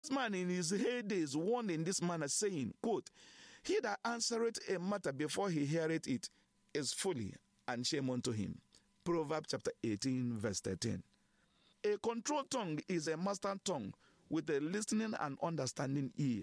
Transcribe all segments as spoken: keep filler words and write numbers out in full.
great man in his heydays warned in this manner, saying, quote, he that answereth a matter before he heareth it is folly and shame unto him. Proverbs chapter eighteen, verse thirteen. A controlled tongue is a master tongue with a listening and understanding ear.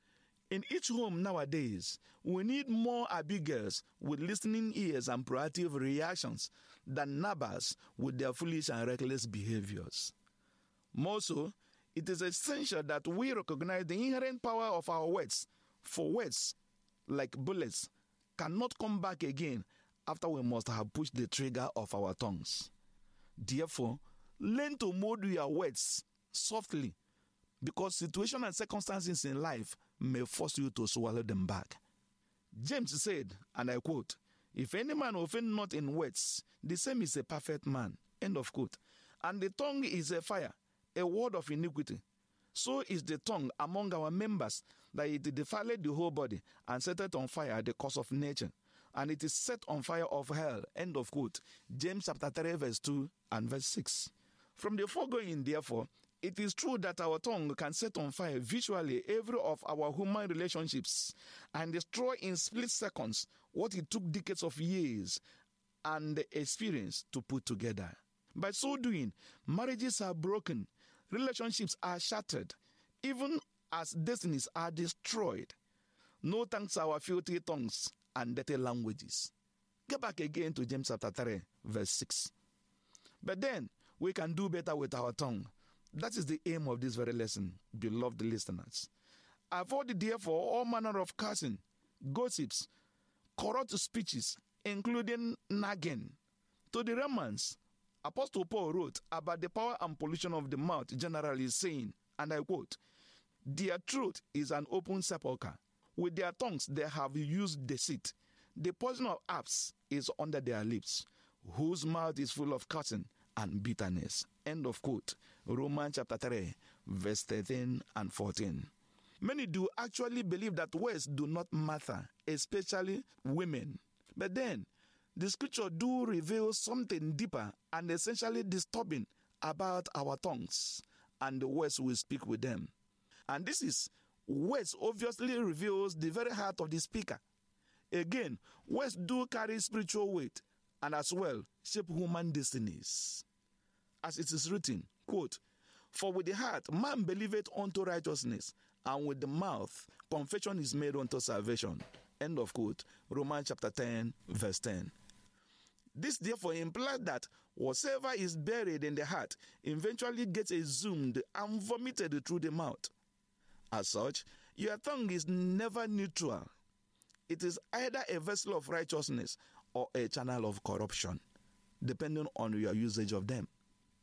In each home nowadays, we need more Abigails with listening ears and proactive reactions than Nabals with their foolish and reckless behaviors. More so, it is essential that we recognize the inherent power of our words, for words, like bullets, cannot come back again after we must have pushed the trigger of our tongues. Therefore, learn to mold your words softly, because situations and circumstances in life may force you to swallow them back. James said, and I quote, if any man offend not in words, the same is a perfect man. End of quote. And the tongue is a fire, a word of iniquity. So is the tongue among our members, that it defileth the whole body, and setteth on fire the course of nature, and it is set on fire of hell. End of quote. James chapter three, verse two and verse six. From the foregoing, therefore, it is true that our tongue can set on fire visually every of our human relationships and destroy in split seconds what it took decades of years and experience to put together. By so doing, marriages are broken, relationships are shattered, even as destinies are destroyed. No thanks to our filthy tongues and dirty languages. Get back again to James chapter three, verse six. But then, we can do better with our tongue. That is the aim of this very lesson, beloved listeners. Avoid therefore all manner of cursing, gossips, corrupt speeches, including nagging. To the Romans, Apostle Paul wrote about the power and pollution of the mouth, generally saying, and I quote, their truth is an open sepulchre. With their tongues they have used deceit. The poison of asps is under their lips, whose mouth is full of cursing and bitterness. End of quote. Romans chapter three, verse thirteen and fourteen. Many do actually believe that words do not matter, especially women. But then, the scripture do reveal something deeper and essentially disturbing about our tongues and the words we speak with them. And this is, words obviously reveals the very heart of the speaker. Again, words do carry spiritual weight and as well shape human destinies. As it is written, quote, for with the heart man believeth unto righteousness, and with the mouth confession is made unto salvation. End of quote. Romans chapter ten, verse ten. This therefore implies that whatsoever is buried in the heart eventually gets exhumed and vomited through the mouth. As such, your tongue is never neutral. It is either a vessel of righteousness or a channel of corruption, depending on your usage of them.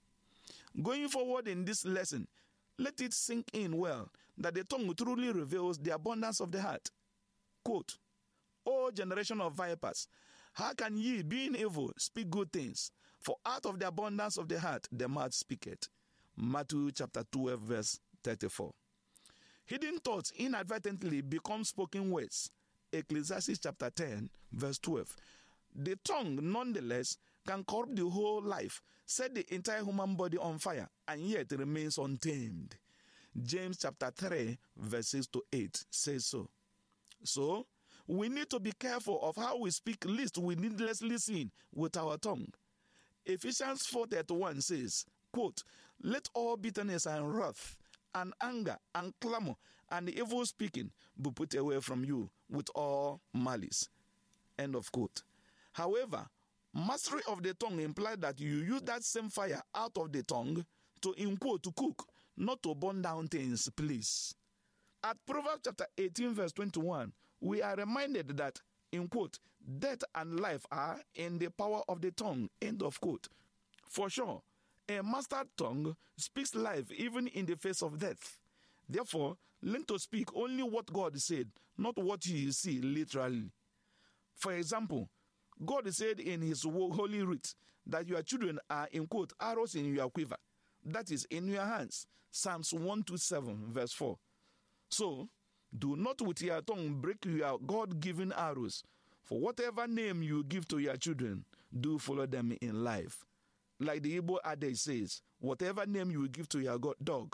Going forward in this lesson, let it sink in well that the tongue truly reveals the abundance of the heart. Quote, O generation of vipers, how can ye, being evil, speak good things? For out of the abundance of the heart the mouth speaketh. Matthew chapter twelve, verse thirty-four. Hidden thoughts inadvertently become spoken words. Ecclesiastes chapter ten, verse twelve. The tongue, nonetheless, can corrupt the whole life, set the entire human body on fire, and yet remains untamed. James chapter three, verse six to eight says so. So, we need to be careful of how we speak, lest we needlessly sin with our tongue. Ephesians four thirty-one says, quote, let all bitterness and wrath and anger and clamor and evil speaking be put away from you with all malice. End of quote. However, mastery of the tongue implies that you use that same fire out of the tongue to, in quote, to cook, not to burn down things, please. At Proverbs chapter eighteen, verse twenty-one, we are reminded that, in quote, death and life are in the power of the tongue, end of quote. For sure, a mastered tongue speaks life even in the face of death. Therefore, learn to speak only what God said, not what you see literally. For example, God said in his holy writ that your children are, in quote, arrows in your quiver, that is, in your hands. Psalms one twenty-seven, verse four. So, do not with your tongue break your God-given arrows, for whatever name you give to your children, do follow them in life. Like the Igbo adage says, whatever name you give to your dog,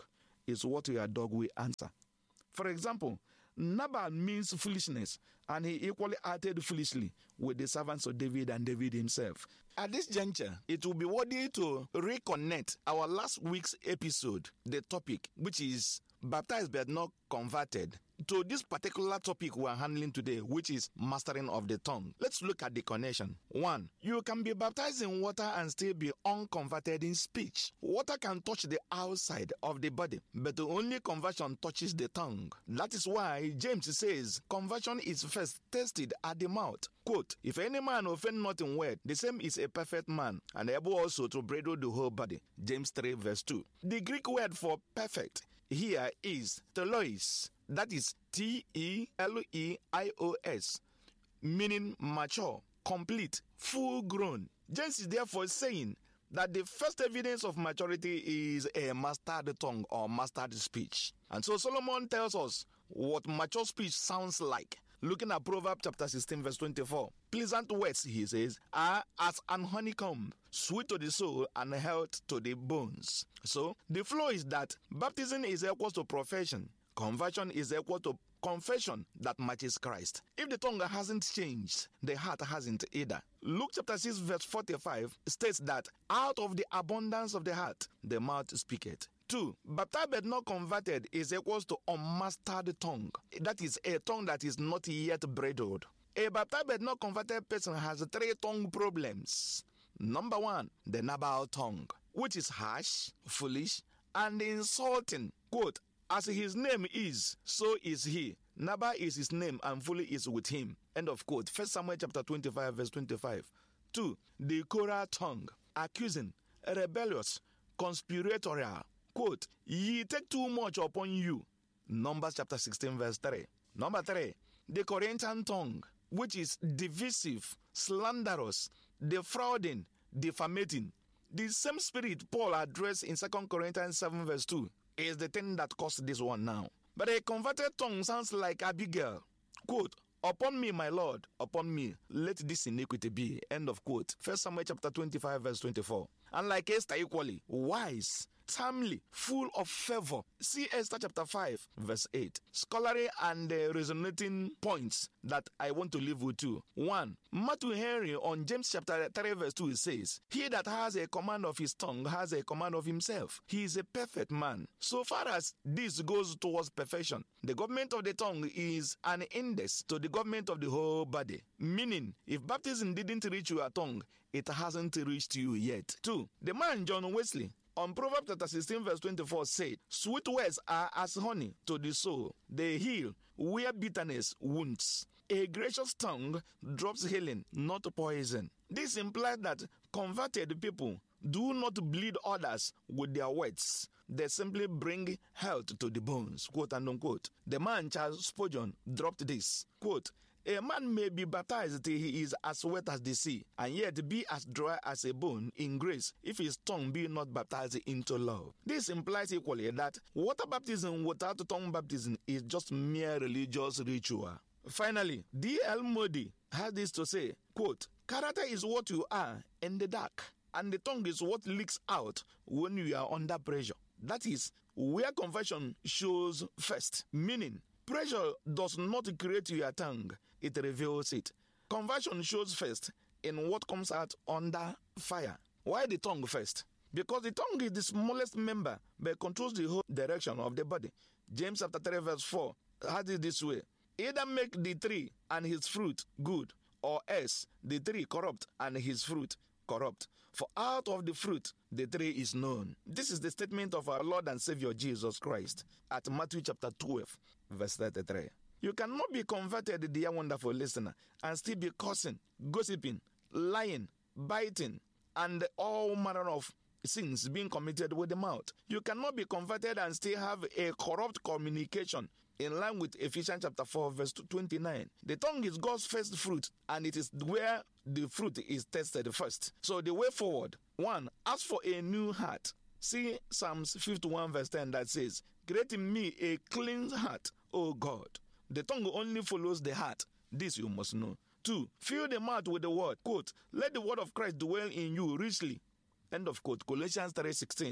is what your dog will answer. For example, Nabal means foolishness, and he equally acted foolishly with the servants of David and David himself. At this juncture, it will be worthy to reconnect our last week's episode, the topic, which is baptized but not converted, to this particular topic we are handling today, which is mastering of the tongue. Let's look at the connection. One, you can be baptized in water and still be unconverted in speech. Water can touch the outside of the body, but only conversion touches the tongue. That is why James says, conversion is first tested at the mouth. Quote, if any man offend not in word, the same is a perfect man, and able also to bridle the whole body. James three verse two. The Greek word for perfect here is telois. That is T E L E I O S, meaning mature, complete, full grown. James is therefore saying that the first evidence of maturity is a mastered tongue or mastered speech. And so Solomon tells us what mature speech sounds like. Looking at Proverbs chapter sixteen verse twenty-four. Pleasant words, he says, are as an honeycomb, sweet to the soul and health to the bones. So the flow is that baptism is equal to profession. Conversion is equal to confession that matches Christ. If the tongue hasn't changed, the heart hasn't either. Luke chapter six verse forty-five states that out of the abundance of the heart, the mouth speaketh. Two, baptized but not converted is equals to unmastered tongue. That is a tongue that is not yet bridled. A baptized but not converted person has three tongue problems. Number one, the Nabal tongue, which is harsh, foolish, and insulting. Quote, as his name is, so is he. Nabal is his name and fully is with him. End of quote. First Samuel chapter twenty-five verse twenty-five. Two, the Korah tongue, accusing, rebellious, conspiratorial. Quote, ye take too much upon you. Numbers chapter sixteen verse three. Number three, the Corinthian tongue, which is divisive, slanderous, defrauding, defamating. The same spirit Paul addressed in Second Corinthians seven verse two is the thing that caused this one now. But a converted tongue sounds like Abigail. Quote, upon me, my Lord, upon me, let this iniquity be. End of quote. First Samuel chapter twenty-five verse twenty-four. And like Esther equally, wise, timely, full of favor. See Esther chapter five verse eight. Scholarly and uh, resonating points that I want to leave with you. One, Matthew Henry on James chapter three verse two says, he that has a command of his tongue has a command of himself. He is a perfect man. So far as this goes towards perfection, the government of the tongue is an index to the government of the whole body. Meaning, if baptism didn't reach your tongue, it hasn't reached you yet. Two, the man John Wesley on Proverbs chapter sixteen verse twenty-four said, sweet words are as honey to the soul. They heal where bitterness wounds. A gracious tongue drops healing, not poison. This implies that converted people do not bleed others with their words. They simply bring health to the bones, quote and unquote. The man Charles Spurgeon dropped this, quote, a man may be baptized till he is as wet as the sea, and yet be as dry as a bone in grace, if his tongue be not baptized into love. This implies equally that water baptism without tongue baptism is just mere religious ritual. Finally, D L Moody has this to say, quote, character is what you are in the dark, and the tongue is what leaks out when you are under pressure. That is where conversion shows first, meaning pressure does not create your tongue, it reveals it. Conversion shows first in what comes out under fire. Why the tongue first? Because the tongue is the smallest member but controls the whole direction of the body. James chapter three verse four has it this way. Either make the tree and his fruit good, or else the tree corrupt and his fruit corrupt. For out of the fruit the tree is known. This is the statement of our Lord and Savior Jesus Christ at Matthew chapter twelve verse thirty-three. You cannot be converted, dear wonderful listener, and still be cursing, gossiping, lying, biting, and all manner of sins being committed with the mouth. You cannot be converted and still have a corrupt communication in line with Ephesians chapter four verse twenty-nine. The tongue is God's first fruit, and it is where the fruit is tested first. So the way forward, one, ask for a new heart. See Psalms fifty-one verse ten that says, create in me a clean heart, O God. The tongue only follows the heart. This you must know. Two, fill the mouth with the word. Quote, let the word of Christ dwell in you richly. End of quote. Colossians three sixteen.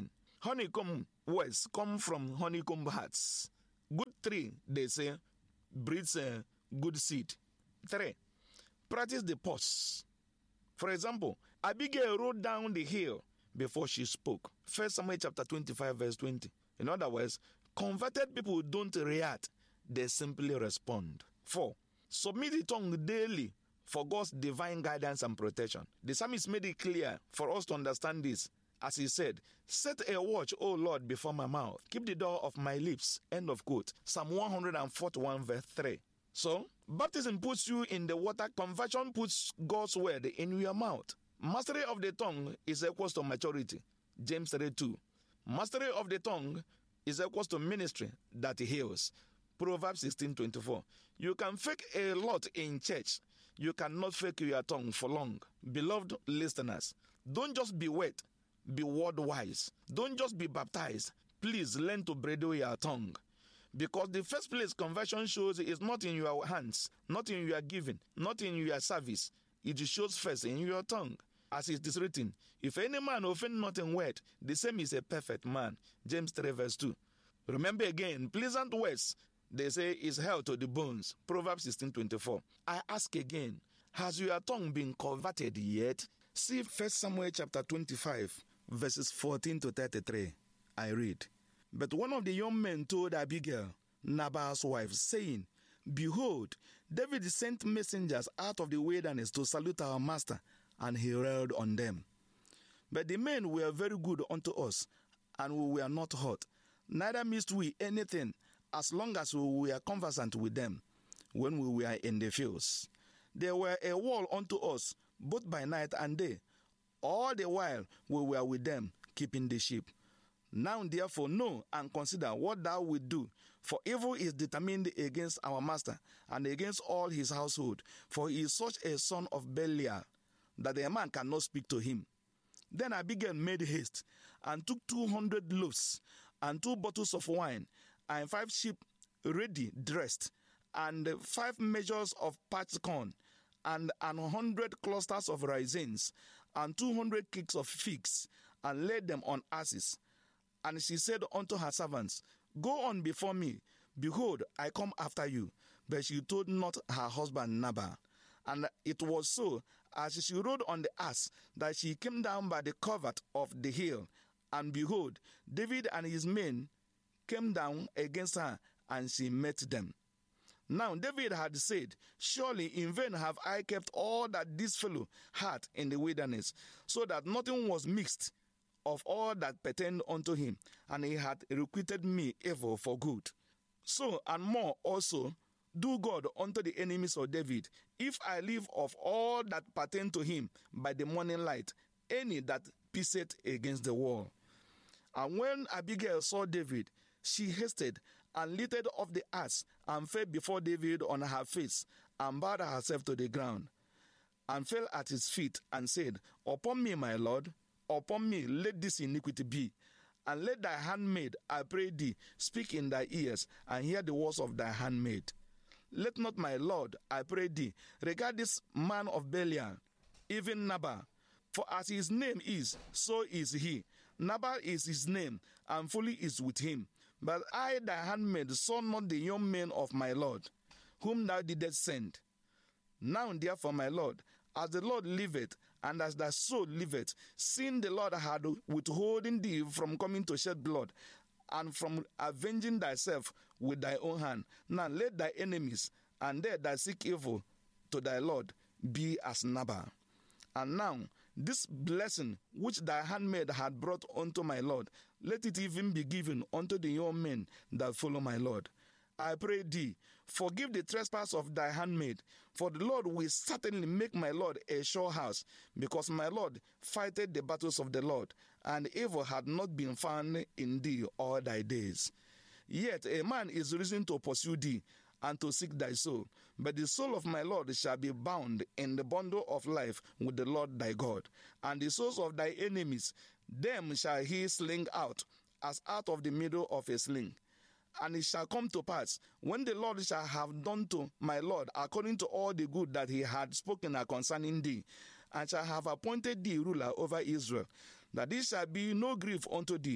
Honeycomb words come from honeycomb hearts. Good tree, they say, breeds a good seed. Three, practice the pause. For example, Abigail rode down the hill before she spoke. First Samuel chapter twenty-five verse twenty. In other words, converted people don't react, they simply respond. Four, submit the tongue daily for God's divine guidance and protection. The psalmist made it clear for us to understand this, as he said, set a watch, O Lord, before my mouth. Keep the door of my lips. End of quote. Psalm one forty-one verse three. So, baptism puts you in the water. Conversion puts God's word in your mouth. Mastery of the tongue is equals to maturity. James three two. Mastery of the tongue is equals to ministry that heals. Proverbs sixteen twenty-four. You can fake a lot in church. You cannot fake your tongue for long. Beloved listeners, don't just be wet, be word wise. Don't just be baptized. Please learn to bridle your tongue. Because the first place conversion shows is not in your hands, not in your giving, not in your service. It shows first in your tongue. As it is written, if any man offend not in word, the same is a perfect man. James three verse two. Remember again, pleasant words, they say, is health to the bones. Proverbs sixteen twenty-four. I ask again, has your tongue been converted yet? See First Samuel chapter twenty-five, verses fourteen to thirty-three. I read, but one of the young men told Abigail, Nabal's wife, saying, behold, David sent messengers out of the wilderness to salute our master, and he railed on them. But the men were very good unto us, and we were not hurt. Neither missed we anything, as long as we were conversant with them, when we were in the fields. They were a wall unto us, both by night and day. All the while we were with them, keeping the sheep. Now therefore know and consider what thou wilt do, for evil is determined against our master, and against all his household, for he is such a son of Belial, that a man cannot speak to him. Then Abigail made haste, and took two hundred loaves, and two bottles of wine, and five sheep ready dressed, and five measures of parched corn, and an hundred clusters of raisins, and two hundred cakes of figs, and laid them on asses. And she said unto her servants, go on before me, behold, I come after you. But she told not her husband Nabal. And it was so, as she rode on the ass, that she came down by the covert of the hill. And behold, David and his men came down against her, and she met them. Now David had said, surely in vain have I kept all that this fellow had in the wilderness, so that nothing was mixed of all that pertained unto him, and he had requited me evil for good. So and more also do God unto the enemies of David, if I leave of all that pertain to him by the morning light, any that pisseth against the wall. And when Abigail saw David, she hasted and lifted off the ass, and fell before David on her face, and bowed herself to the ground, and fell at his feet, and said, upon me, my lord, upon me let this iniquity be, and let thy handmaid, I pray thee, speak in thy ears, and hear the words of thy handmaid. Let not my lord, I pray thee, regard this man of Belial, even Nabal, for as his name is, so is he. Nabal is his name, and folly is with him. But I, thy handmaid, saw not the young men of my lord, whom thou didst send. Now therefore, my lord, as the Lord liveth, and as thy soul liveth, seeing the Lord had withholden thee from coming to shed blood, and from avenging thyself with thy own hand, now let thy enemies, and they that seek evil to thy Lord, be as Nabal. And now this blessing which thy handmaid had brought unto my Lord, let it even be given unto the young men that follow my Lord. I pray thee, forgive the trespass of thy handmaid, for the Lord will certainly make my Lord a sure house, because my Lord fighteth the battles of the Lord, and evil had not been found in thee all thy days. Yet a man is risen to pursue thee, and to seek thy soul, but the soul of my Lord shall be bound in the bundle of life with the Lord thy God, and the souls of thy enemies, them shall he sling out, as out of the middle of a sling. And it shall come to pass, when the Lord shall have done to my Lord according to all the good that he had spoken concerning thee, and shall have appointed thee ruler over Israel, that it shall be no grief unto thee,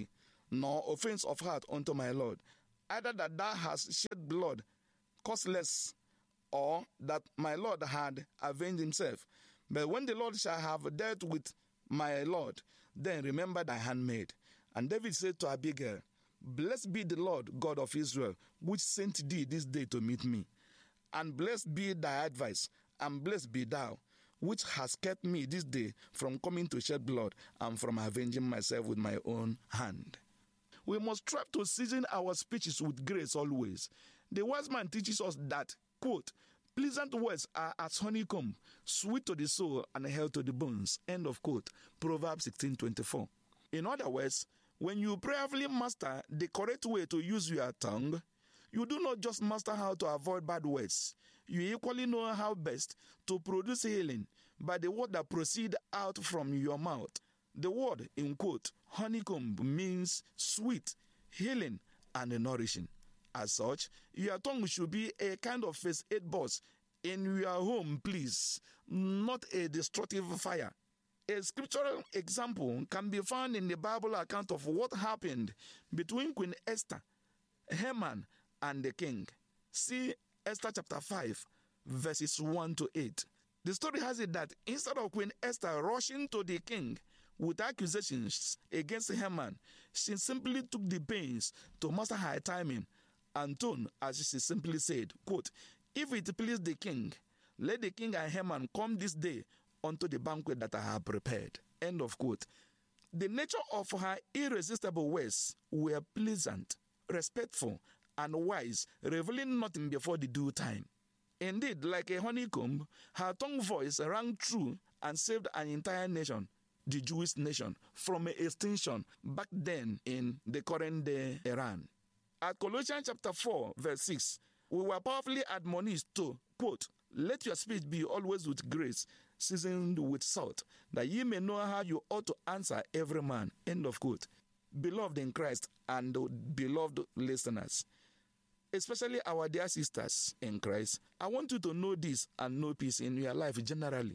nor offense of heart unto my Lord, either that thou hast shed blood causeless, or that my Lord had avenged himself. But when the Lord shall have dealt with my Lord, then remember thy handmaid. And David said to Abigail, Blessed be the Lord God of Israel, which sent thee this day to meet me. And blessed be thy advice, and blessed be thou, which hast kept me this day from coming to shed blood, and from avenging myself with my own hand. We must strive to season our speeches with grace always. The wise man teaches us that, quote, pleasant words are as honeycomb, sweet to the soul and health to the bones, end of quote, Proverbs sixteen twenty-four. In other words, when you prayerfully master the correct way to use your tongue, you do not just master how to avoid bad words. You equally know how best to produce healing by the word that proceed out from your mouth. The word, in quote, honeycomb means sweet, healing, and nourishing. As such, your tongue should be a kind of first aid box in your home, please, not a destructive fire. A scriptural example can be found in the Bible account of what happened between Queen Esther, Haman, and the king. See Esther chapter five, verses one to eight. The story has it that instead of Queen Esther rushing to the king with accusations against Haman, she simply took the pains to master her timing and tone, as she simply said, quote, if it please the king, let the king and Haman come this day unto the banquet that I have prepared, end of quote. The nature of her irresistible words were pleasant, respectful, and wise, revealing nothing before the due time. Indeed, like a honeycomb, her tongue voice rang true and saved an entire nation, the Jewish nation, from extinction back then in the current day Iran. At Colossians chapter four, verse six, we were powerfully admonished to, quote, let your speech be always with grace, seasoned with salt, that ye may know how you ought to answer every man, end of quote. Beloved in Christ and beloved listeners, especially our dear sisters in Christ, I want you to know this and know peace in your life generally.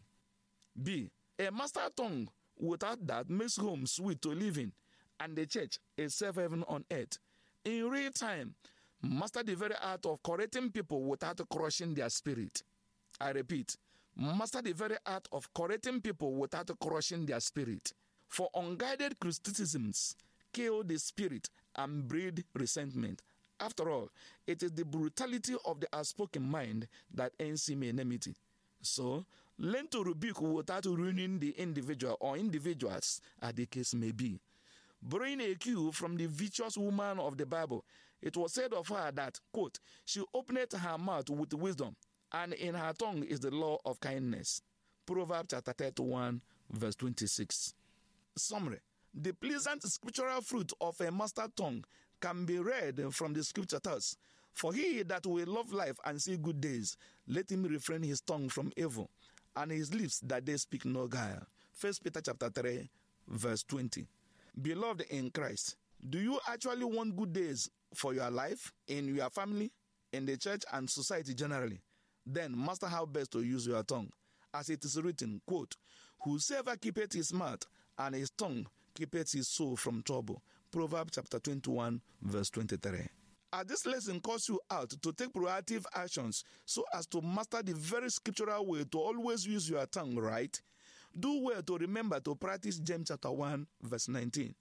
B. A master tongue without that makes home sweet to live in, and the church a safe heaven on earth. In real time, master the very art of correcting people without crushing their spirit. I repeat, master the very art of correcting people without crushing their spirit. For unguided criticisms kill the spirit and breed resentment. After all, it is the brutality of the outspoken mind that ends in enmity. So, learn to rebuke without ruining the individual or individuals, as the case may be. Borrowing a cue from the virtuous woman of the Bible, it was said of her that, quote, she opened her mouth with wisdom, and in her tongue is the law of kindness. Proverbs chapter thirty-one, verse twenty-six. Summary. The pleasant scriptural fruit of a master tongue can be read from the scripture thus, for he that will love life and see good days, let him refrain his tongue from evil, and his lips that they speak no guile. First Peter chapter three, verse twenty. Beloved in Christ, do you actually want good days for your life, in your family, in the church, and society generally? Then master how best to use your tongue. As it is written, quote, whosoever keepeth his mouth and his tongue keepeth his soul from trouble. Proverbs chapter twenty-one, verse twenty-three. As this lesson calls you out to take proactive actions so as to master the very scriptural way to always use your tongue right, do well to remember to practice James chapter one, verse nineteen,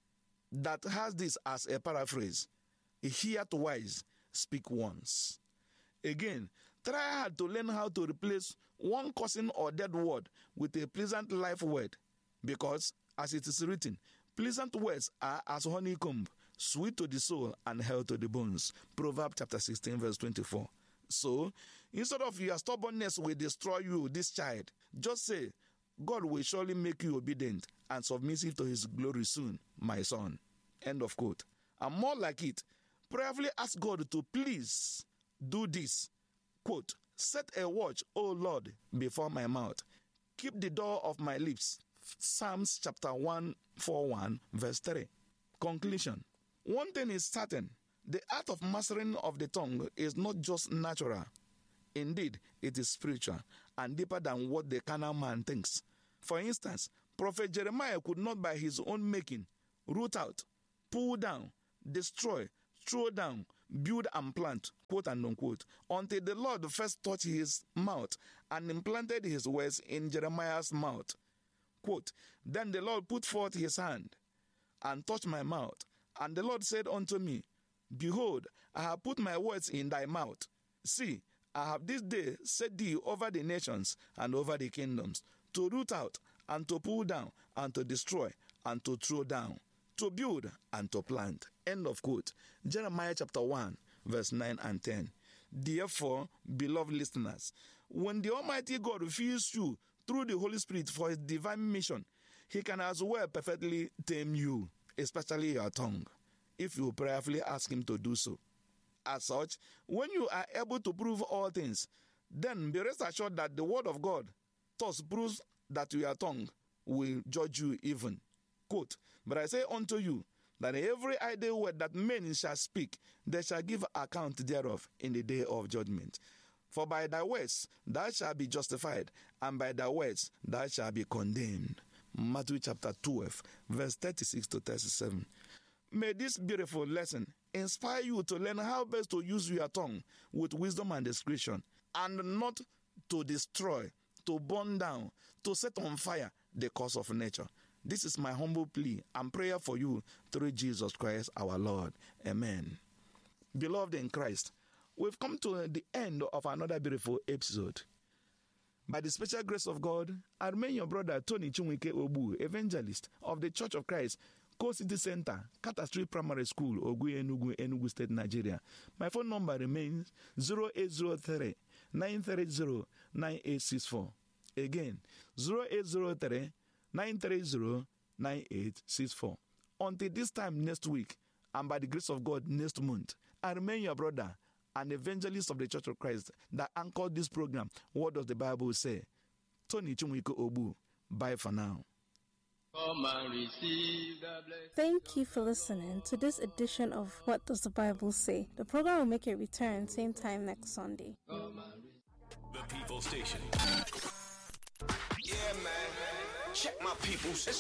that has this as a paraphrase: hear twice, speak once. Again, try hard to learn how to replace one cursing or dead word with a pleasant life word, because, as it is written, pleasant words are as honeycomb, sweet to the soul and health to the bones. Proverbs chapter sixteen, verse twenty-four. So, instead of your stubbornness will destroy you, this child, just say, God will surely make you obedient and submissive to his glory soon, my son. End of quote. And more like it, prayerfully ask God to please do this. Quote, set a watch, O Lord, before my mouth. Keep the door of my lips. Psalms chapter one forty-one, verse three. Conclusion. One thing is certain, the art of mastering of the tongue is not just natural. Indeed, it is spiritual and deeper than what the carnal man thinks. For instance, Prophet Jeremiah could not by his own making root out, pull down, destroy, throw down, build and plant, quote and unquote, until the Lord first touched his mouth and implanted his words in Jeremiah's mouth. Quote, then the Lord put forth his hand and touched my mouth, and the Lord said unto me, behold, I have put my words in thy mouth. See, I have this day set thee over the nations and over the kingdoms, to root out and to pull down and to destroy and to throw down, to build and to plant. End of quote. Jeremiah chapter one, verse nine and ten. Therefore, beloved listeners, when the Almighty God fills you through the Holy Spirit for his divine mission, he can as well perfectly tame you, especially your tongue, if you prayerfully ask him to do so. As such, when you are able to prove all things, then be rest assured that the word of God thus proves that your tongue will judge you even. Quote, but I say unto you, that every idle word that men shall speak, they shall give account thereof in the day of judgment. For by thy words thou shalt be justified, and by thy words thou shalt be condemned. Matthew chapter twelve, verse thirty-six to thirty-seven. May this beautiful lesson inspire you to learn how best to use your tongue with wisdom and discretion, and not to destroy, to burn down, to set on fire the cause of nature. This is my humble plea and prayer for you through Jesus Christ our Lord. Amen. Beloved in Christ, we've come to the end of another beautiful episode. By the special grace of God, I remain your brother Tony Chinwike Obu, evangelist of the Church of Christ, Co-City Center, Kata Street Primary School, Ogu Enugu, Enugu State, Nigeria. My phone number remains zero eight zero three, nine three zero, nine eight six four. Again, zero eight zero three, nine three zero, nine eight six four. Until this time next week, and by the grace of God next month, I remain your brother, an evangelist of the Church of Christ that anchored this program. What does the Bible say? Tony Chinwike Obu. Bye for now. Thank you for listening to this edition of What Does the Bible Say? The program will make a return same time next Sunday. The People Station. Yeah, man. Check my peoples.